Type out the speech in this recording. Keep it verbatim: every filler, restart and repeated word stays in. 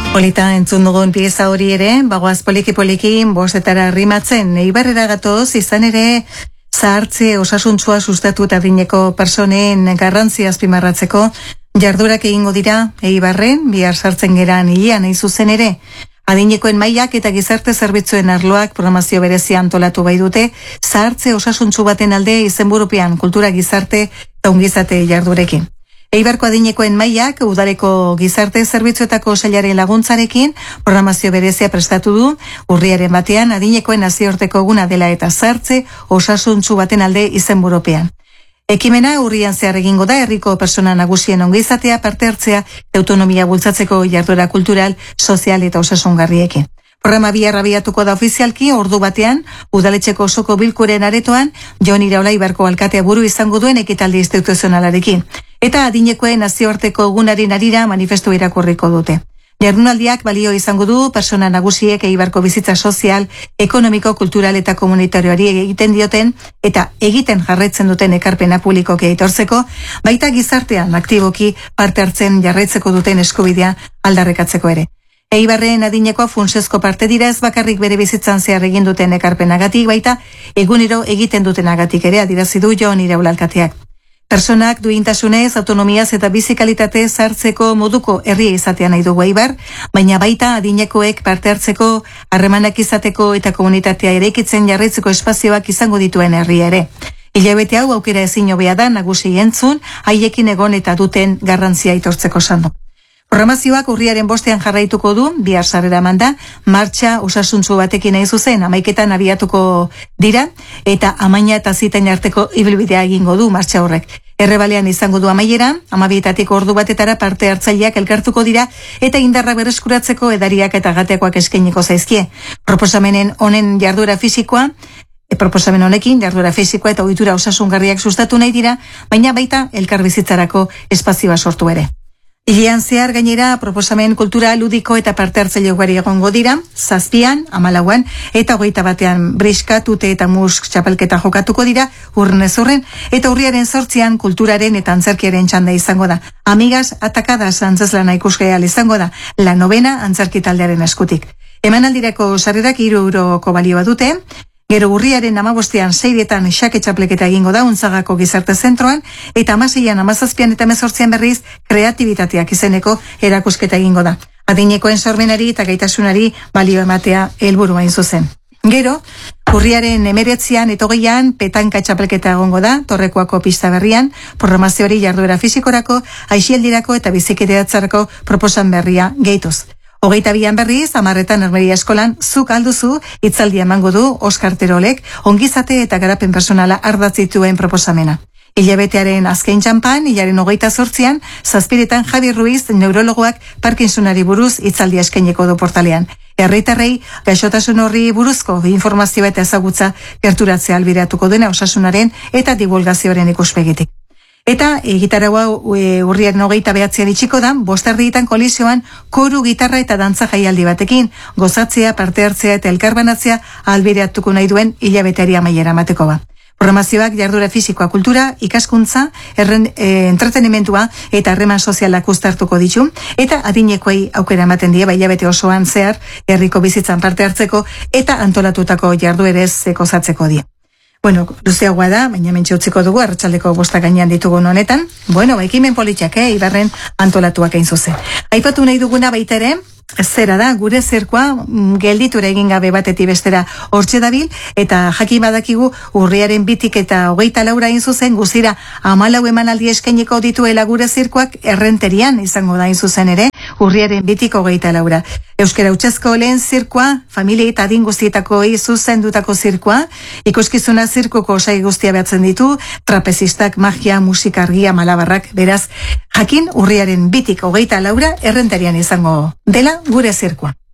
Polita entzun dugun pieza hori ere, bagoaz poliki-polikin bostetara rimatzen, Eibarrera gatoz, izan ere zahartze osasuntsua sustatu eta adineko personen garrantzia azpimarratzeko jardurak egingo dira Eibarren, bihar sartzen geran hilean nahi zuzen ere. Adinekoen mailak eta gizarte zerbitzuen arloak programazio berezia antolatu bai dute, zahartze osasuntsu baten alde izenburupean kultura gizarte eta ongizate jardurekin. Eibarko adinekoen mailak udaleko gizarte zerbitzuetako sailaren laguntzarekin programazio berezia prestatu du, urriaren batean adinekoen nazioarteko eguna dela eta zahartze osasuntsu baten alde izenburupean. Ekimena urrian zehar egingo da herriko persona nagusien ongizatea parte hartzea autonomia bultzatzeko jarduera kultural, sozial eta osasungarriekin. Programa bihar abiatuko da ofizialki ordu batean, udaletxeko osoko bilkuren aretoan, Jon Iraola Eibarko alkatea buru izango duen ekitaldi instituzionalarekin. Eta adinekoen nazioarteko egunaren arira manifestu irakurriko dute. Jardunaldiak balio izango du persona nagusiek Eibarko bizitza sozial, ekonomiko, kultural eta komunitarioari egiten dioten eta egiten jarraitzen duten ekarpena publikoki aitortzeko, baita gizartean aktiboki parte hartzen jarraitzeko duten eskubidea aldarrekatzeko ere. Eibarren adineko funtsezko parte dira ez bakarrik bere bizitzan zehar egin duten ekarpenagatik, baita egunero egiten dutenagatik ere adierazi du Jon Iraola alkateak. Personak duintasunez, autonomiaz eta bizikalitate zartzeko moduko herria izatea nahi dugu Eibar, baina baita adinekoek parte hartzeko, harremanak izateko eta komunitatea eraikitzen jarraitzeko espazioak izango dituen herria ere. Hilabete hau aukera ezin hobea da nagusi entzun, haiekin egon eta duten garrantzia aitortzeko sandu. Programazioak urriaren bostean jarraituko du, bihar sarrera manda, martxa osasuntsu batekin nahi zuzen, amaiketan abiatuko dira, eta amaina eta zitain arteko ibilbidea egingo du martxa horrek. Errebalean izango du amaiera, amabietatik ordu batetara parte hartzaileak elkartuko dira, eta indarra bereskuratzeko edariak eta gatekoak eskainiko zaizkie. Proposamenen honen jarduera fisikoa, e, proposamen honekin jarduera fisikoa eta ohitura osasungarriak sustatu nahi dira, baina baita elkarbizitzarako espazioa sortu ere. Hilean zehar gainera proposamen kultura ludiko eta parte hartzaile ugari egongo dira, zazpian, hamalauan eta hogeita batean briska, tute eta musk txapelketa jokatuko dira, urrenez urren, eta urriaren zortzian kulturaren eta antzerkiaren txanda izango da. Amigas atakadas antzeslana ikusgeal izango da, la novena antzerki taldearen eskutik. Emanaldirako sarrerak hiru euroko balioa dute, gero urriaren amabostean seirietan xake txapleketa egingo da Untzagako gizarte zentroan, eta amaseian, amazazpian eta mezortzian berriz kreatibitateak izeneko erakusketa egingo da. Adinekoen sormenari eta gaitasunari balio ematea helburu hain zuzen. Gero, urriaren emeretzian eta hogeian petanka txapelketa egongo da, Torrekoako pista berrian, programazioari jarduera fisikorako, aixialdirako eta bizikidea proposan berria gehituz. Hogeita bian berriz, amarretan Ermeria Eskolan, zuk alduzu, hitzaldia emango du Oskar Terolek, ongizate eta garapen personala ardatzituen proposamena. Hilabetearen azken txampan, hilaren hogeita zortzian, zazpiretan Javi Ruiz, neurologoak Parkinsonari buruz hitzaldia eskaineko du portalean. Herritarrei, gaixotasun horri buruzko informazioa eta ezagutza gerturatzea albideatuko dena osasunaren eta divulgazioaren ikuspegitik. Eta gitarra e, urriaren hogeita behatzean itxiko da, bosterdietan kolizioan koru, gitarra eta dantza jaialdi batekin, gozatzea, parte hartzea eta elkarbanatzea albideatuko nahi duen hilabeteari amaiera mateko ba. Programazioak jardura fisikoa, kultura, ikaskuntza, erren, e, entretenimentua eta harreman sozialak uztartuko ditu, eta adinekoei aukera ematen die, hilabete osoan zehar, herriko bizitzan parte hartzeko eta antolatutako jarduerez gozatzeko die. Bueno, luzeagoa da, baina mentxe utziko dugu, arratsaldeko bostak gainean ditugun honetan. Bueno, ekimen politxak, eh, Eibarren antolatuak hain zuzen. Aipatu nahi duguna baita ere, zera da, gure zerkoa gelditura egin gabe batetik bestera hortxe dabil, eta jakin badakigu urriaren bitik eta hogeita laura hain zuzen, guzira hamalau emanaldi eskainiko dituela gure zirkoak errenterian izango da hain zuzen ere, urriaren bitik hogeita laura. Euskara Hutsezko lehen zirkoa, familia eta adin guztietako zuzendutako zirkoa, ikuskizuna zirkoko osai guztia behatzen ditu, trapezistak, magia, musika, argia, malabarrak, beraz, jakin urriaren bitik hogeita laura errenterian izango dela gure zirkoa.